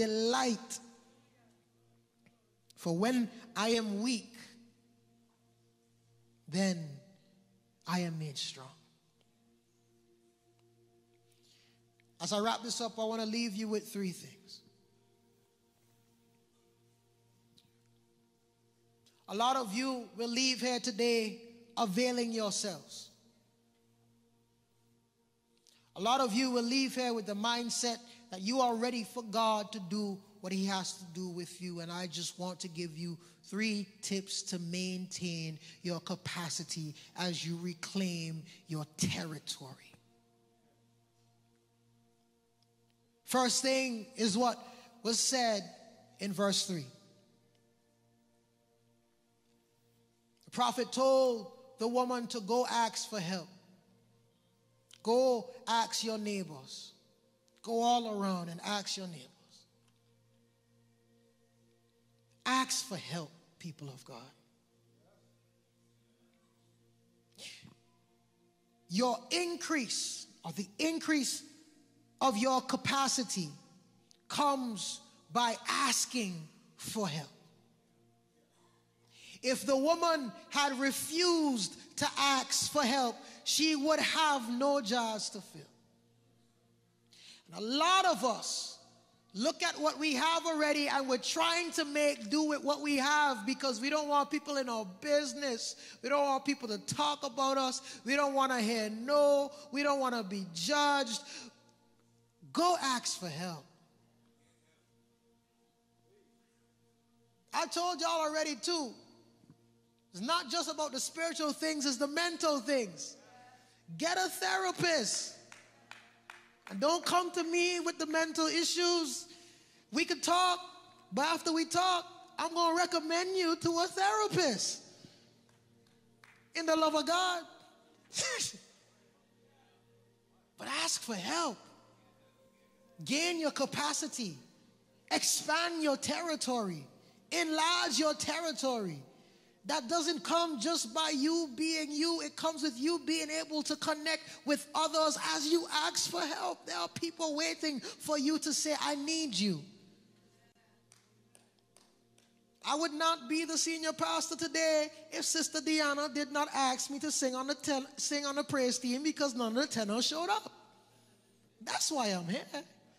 delight. For when I am weak, then I am made strong. As I wrap this up, I want to leave you with three things. A lot of you will leave here today availing yourselves. A lot of you will leave here with the mindset that you are ready for God to do what He has to do with you. And I just want to give you 3 tips to maintain your capacity as you reclaim your territory. First thing is what was said in verse 3. The prophet told the woman to go ask for help. Go ask your neighbors. Go all around and ask your neighbors. Ask for help, people of God. Your increase, or the increase of your capacity, comes by asking for help. If the woman had refused to ask for help, she would have no jars to fill. And a lot of us look at what we have already and we're trying to make do with what we have because we don't want people in our business. We don't want people to talk about us. We don't want to hear no. We don't want to be judged. Go ask for help. I told y'all already too. It's not just about the spiritual things, it's the mental things. Get a therapist. And don't come to me with the mental issues. We could talk, but after we talk, I'm going to recommend you to a therapist. In the love of God. But ask for help. Gain your capacity. Expand your territory. Enlarge your territory. That doesn't come just by you being you. It comes with you being able to connect with others as you ask for help. There are people waiting for you to say, I need you. I would not be the senior pastor today if Sister Deanna did not ask me to sing on the praise team because none of the tenors showed up. That's why I'm here.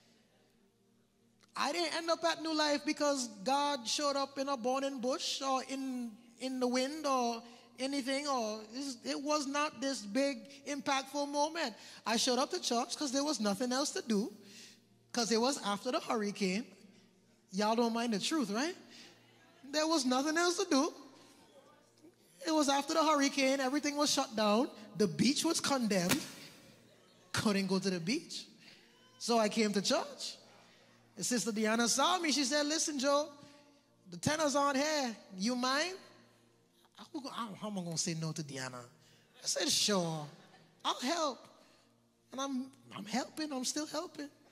I didn't end up at New Life because God showed up in a burning bush or in the wind or anything, or it was not this big impactful moment. I showed up to church because there was nothing else to do, because it was after the hurricane. Y'all don't mind the truth, right? There was nothing else to do. It was after the hurricane. Everything was shut down. The beach was condemned. Couldn't go to the beach. So I came to church. And Sister Deanna saw me. She said, listen, Joe, the tenors aren't here. You mind? How am I going to say no to Deanna? I said, sure, I'll help. And I'm helping. I'm still helping.